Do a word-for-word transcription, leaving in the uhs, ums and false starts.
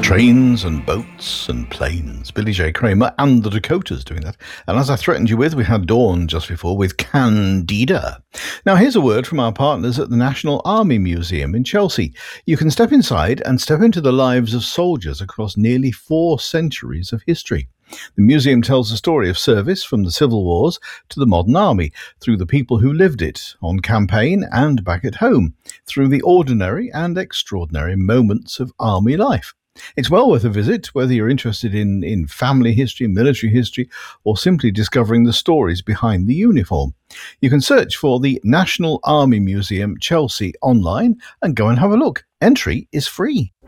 Trains and boats and planes. Billy J. Kramer and the Dakotas doing that. And as I threatened you with, we had Dawn just before with Candida. Now here's a word from our partners at the National Army Museum in Chelsea. You can step inside and step into the lives of soldiers across nearly four centuries of history. The museum tells the story of service from the civil wars to the modern army, through the people who lived it, on campaign and back at home, through the ordinary and extraordinary moments of army life. It's well worth a visit, whether you're interested in, in family history, military history, or simply discovering the stories behind the uniform. You can search for the National Army Museum Chelsea online and go and have a look. Entry is free.